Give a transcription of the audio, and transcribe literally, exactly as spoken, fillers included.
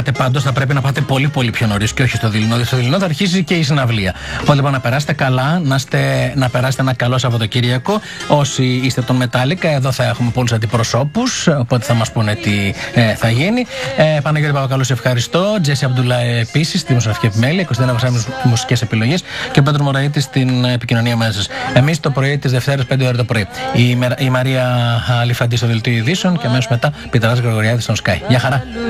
πάτε πάντως θα πρέπει να πάτε πολύ πολύ πιο νωρίς και όχι στο Δειλινό. Στο Δειλινό θα αρχίσει και η συναυλία. Οπότε λοιπόν να περάσετε καλά, να, είστε, να περάσετε ένα καλό Σαββατοκύριακο. Όσοι είστε τον Μετάλλικα, εδώ θα έχουμε πολλούς αντιπροσώπους, οπότε θα μας πούνε τι ε, θα γίνει. Ε, Παναγιώτη Παπακαλού, σε ευχαριστώ. Τζέσι Αμπτουλά επίσης, στη μουσική επιμέλεια, είκοσι ένα Βασάμι μουσικές επιλογές και Πέτρο Μωραήτη στην επικοινωνία μαζί σας. Εμείς το πρωί της Δευτέρας, πέντε ώρα το πρωί. Η, η Μαρία Λιφαντή στο Δελτίο Ειδήσεων και αμέσως μετά Πιταράς Γρηγοριάδης στον Sky. Γεια χαρά.